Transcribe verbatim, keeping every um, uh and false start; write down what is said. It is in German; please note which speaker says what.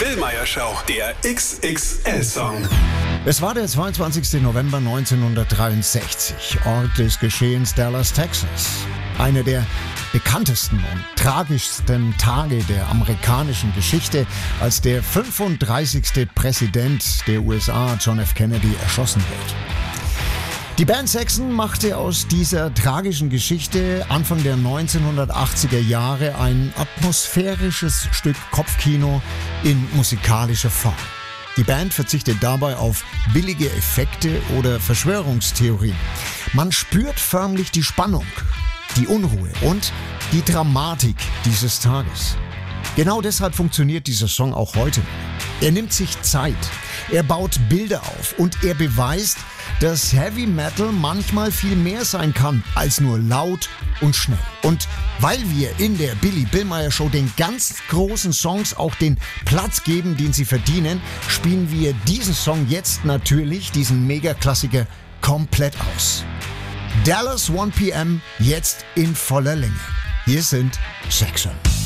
Speaker 1: Billmeyer Show, der X X L-Song.
Speaker 2: Es war der zweiundzwanzigster November neunzehnhundertdreiundsechzig, Ort des Geschehens Dallas, Texas. Einer der bekanntesten und tragischsten Tage der amerikanischen Geschichte, als der fünfunddreißigste Präsident der U S A, John F. Kennedy, erschossen wird. Die Band Saxon machte aus dieser tragischen Geschichte Anfang der neunzehnhundertachtziger Jahre ein atmosphärisches Stück Kopfkino in musikalischer Form. Die Band verzichtet dabei auf billige Effekte oder Verschwörungstheorien. Man spürt förmlich die Spannung, die Unruhe und die Dramatik dieses Tages. Genau deshalb funktioniert dieser Song auch heute. Er nimmt sich Zeit, er baut Bilder auf und er beweist, dass Heavy Metal manchmal viel mehr sein kann als nur laut und schnell. Und weil wir in der Billy Billmeyer Show den ganz großen Songs auch den Platz geben, den sie verdienen, spielen wir diesen Song jetzt natürlich, diesen Mega-Klassiker, komplett aus. Dallas one P M, jetzt in voller Länge. Hier sind Saxon.